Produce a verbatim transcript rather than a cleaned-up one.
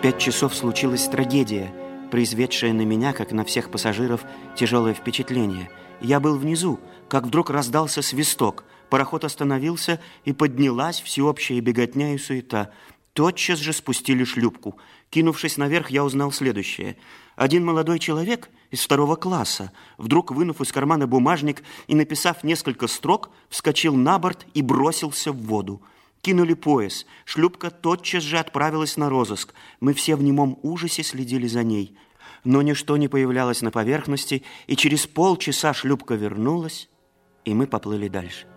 пять часов случилась трагедия, произведшая на меня, как на всех пассажиров, тяжелое впечатление. Я был внизу, как вдруг раздался свисток. Пароход остановился, и поднялась всеобщая беготня и суета. Тотчас же спустили шлюпку. Кинувшись наверх, я узнал следующее. Один молодой человек из второго класса, вдруг вынув из кармана бумажник и написав несколько строк, вскочил на борт и бросился в воду. Кинули пояс. Шлюпка тотчас же отправилась на розыск. Мы все в немом ужасе следили за ней. Но ничто не появлялось на поверхности, и через полчаса шлюпка вернулась, и мы поплыли дальше.